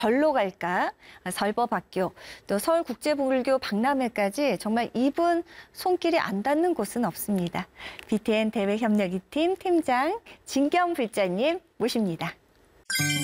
절로 갈까, 설법학교, 또 서울국제불교 박람회까지 정말 이분 손길이 안 닿는 곳은 없습니다. BTN 대외협력 2팀 팀장 진경 불자님 모십니다.